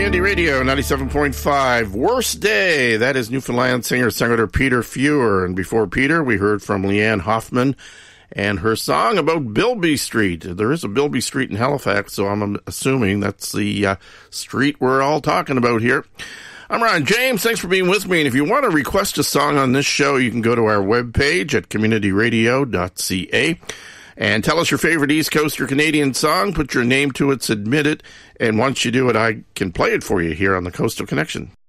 Community Radio 97.5. Worst Day. That is Newfoundland singer-songwriter Peter Fewer. And before Peter, we heard from Leanne Hoffman and her song about Bilby Street. There is a Bilby Street in Halifax, so I'm assuming that's the street we're all talking about here. I'm Ron James. Thanks for being with me. And if you want to request a song on this show, you can go to our webpage at communityradio.ca. And tell us your favorite East Coast or Canadian song. Put your name to it, submit it, and once you do it, I can play it for you here on the Coastal Connection.